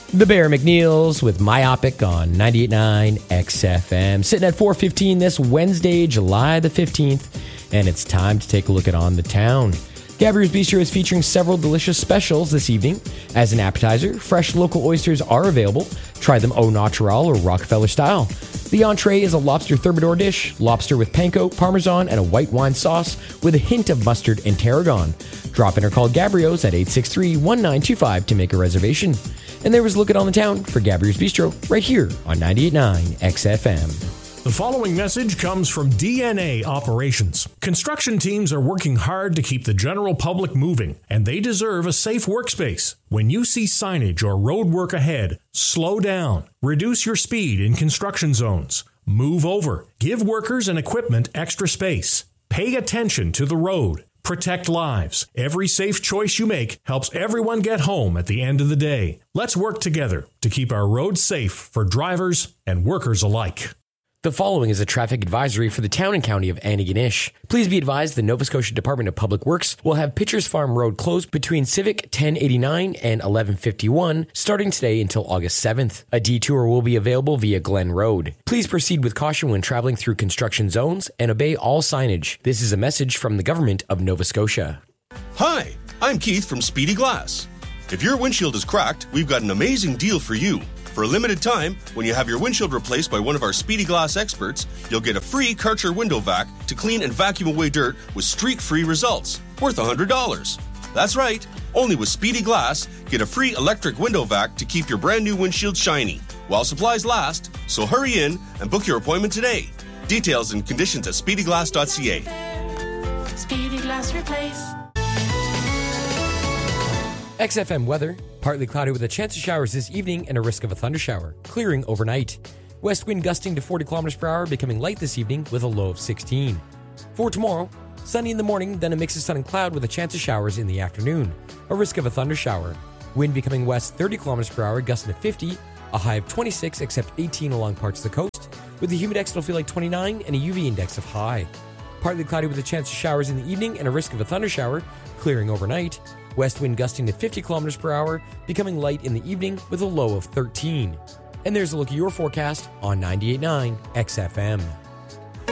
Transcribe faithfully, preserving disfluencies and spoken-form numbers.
The Bear McNeils with Myopic on ninety-eight point nine X F M. Sitting at four fifteen this Wednesday, July the fifteenth, and it's time to take a look at On the Town. Gabriel's Bistro is featuring several delicious specials this evening. As an appetizer, fresh local oysters are available. Try them au natural or Rockefeller style. The entree is a lobster thermidor dish, lobster with panko, parmesan, and a white wine sauce with a hint of mustard and tarragon. Drop in or call Gabriel's at eight six three, one nine two five to make a reservation. And there was a look at On the Town for Gabriel's Bistro right here on ninety-eight point nine X F M. The following message comes from D N A Operations. Construction teams are working hard to keep the general public moving, and they deserve a safe workspace. When you see signage or road work ahead, slow down, reduce your speed in construction zones, move over, give workers and equipment extra space, pay attention to the road, protect lives. Every safe choice you make helps everyone get home at the end of the day. Let's work together to keep our roads safe for drivers and workers alike. The following is a traffic advisory for the town and county of Antigonish. Please be advised the Nova Scotia Department of Public Works will have Pitchers Farm Road closed between Civic ten eighty-nine and eleven fifty-one starting today until August seventh. A detour will be available via Glen Road. Please proceed with caution when traveling through construction zones and obey all signage. This is a message from the Government of Nova Scotia. Hi, I'm Keith from Speedy Glass. If your windshield is cracked, we've got an amazing deal for you. For a limited time, when you have your windshield replaced by one of our Speedy Glass experts, you'll get a free Karcher window vac to clean and vacuum away dirt with streak-free results, worth one hundred dollars. That's right, only with Speedy Glass, get a free electric window vac to keep your brand new windshield shiny, while supplies last, so hurry in and book your appointment today. Details and conditions at speedy glass dot c a. Speedy Glass Replace. X F M weather, partly cloudy with a chance of showers this evening and a risk of a thundershower, clearing overnight. West wind gusting to forty kilometers per hour, becoming light this evening with a low of sixteen. For tomorrow, sunny in the morning, then a mix of sun and cloud with a chance of showers in the afternoon, a risk of a thundershower. Wind becoming west thirty kilometers per hour, gusting to fifty, a high of twenty-six except eighteen along parts of the coast, with the humidex will feel like twenty-nine and a U V index of high. Partly cloudy with a chance of showers in the evening and a risk of a thundershower, clearing overnight. West wind gusting to fifty kilometers per hour, becoming light in the evening with a low of thirteen. And there's a look at your forecast on ninety-eight point nine X F M.